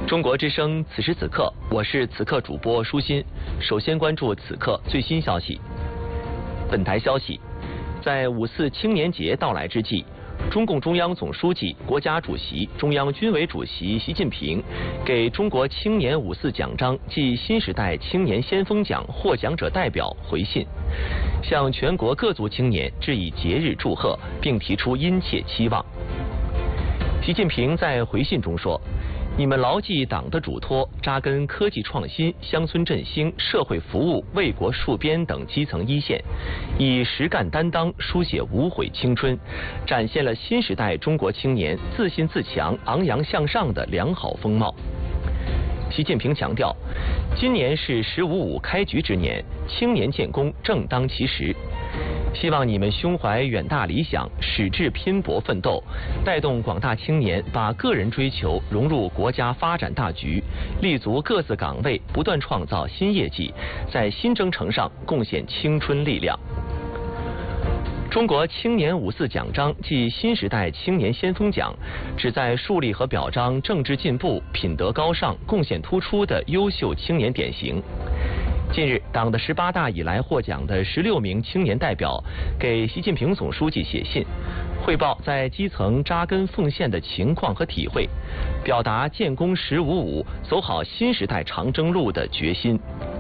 中国之声此时此刻，我是此刻主播舒心。首先关注此刻最新消息。本台消息，在5·4青年节到来之际，中共中央总书记、国家主席、中央军委主席习近平给中国青年5·4奖章暨新时代青年先锋奖获奖者代表回信，向全国各族青年致以节日祝贺，并提出殷切期望。习近平在回信中说：“你们牢记党的嘱托，扎根科技创新、乡村振兴、社会服务、为国戍边等基层一线，以实干担当书写无悔青春，展现了新时代中国青年自信自强、昂扬向上的良好风貌。”习近平强调，今年是“15·5”开局之年，青年建功正当其时。希望你们胸怀远大理想，矢志拼搏奋斗，带动广大青年把个人追求融入国家发展大局，立足各自岗位，不断创造新业绩，在新征程上贡献青春力量。中国青年5·4奖章暨新时代青年先锋奖，旨在树立和表彰政治进步、品德高尚、贡献突出的优秀青年典型。近日，党的18大以来获奖的16名青年代表给习近平总书记写信，汇报在基层扎根奉献的情况和体会，表达建功15·5走好新时代长征路的决心。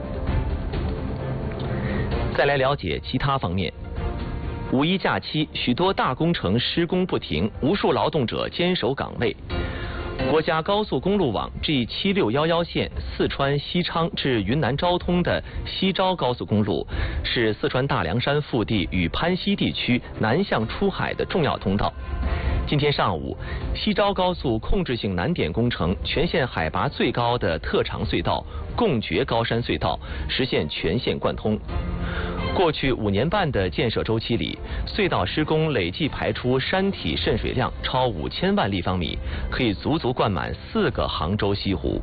再来了解其他方面。5·1假期，许多大工程施工不停，无数劳动者坚守岗位。国家高速公路网 G7611线四川西昌至云南昭通的西昭高速公路，是四川大凉山腹地与攀西地区南向出海的重要通道。今天上午，西昭高速控制性难点工程全线海拔最高的特长隧道贡觉高山隧道实现全线贯通。过去5年半的建设周期里，隧道施工累计排出山体渗水量超5000万立方米，可以足足灌满4个杭州西湖。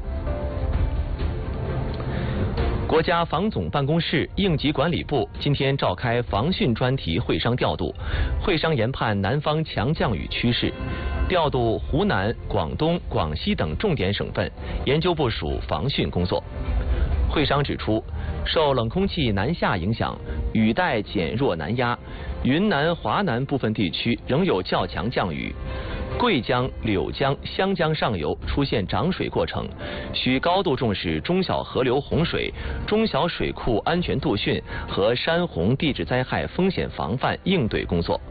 国家防总办公室、应急管理部今天召开防汛专题会商调度，会商研判南方强降雨趋势，调度湖南、广东、广西等重点省份，研究部署防汛工作。会商指出，受冷空气南下影响，雨带减弱南压，云南、华南部分地区仍有较强降雨。贵江、柳江、湘江上游出现涨水过程，需高度重视中小河流洪水、中小水库安全度汛和山洪地质灾害风险防范应对工作。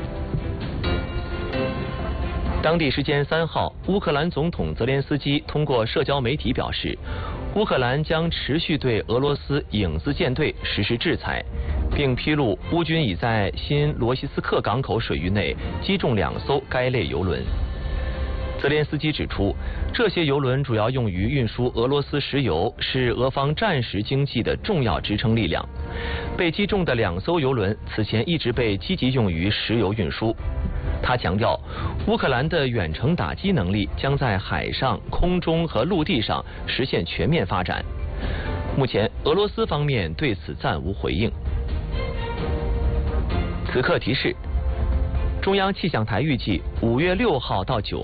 当地时间3号，乌克兰总统泽连斯基通过社交媒体表示，乌克兰将持续对俄罗斯影子舰队实施制裁，并披露乌军已在新罗西斯克港口水域内击中2艘该类油轮。泽连斯基指出，这些油轮主要用于运输俄罗斯石油，是俄方战时经济的重要支撑力量。被击中的2艘油轮此前一直被积极用于石油运输。他强调，乌克兰的远程打击能力将在海上、空中和陆地上实现全面发展。目前，俄罗斯方面对此暂无回应。此刻提示：中央气象台预计5月6号到9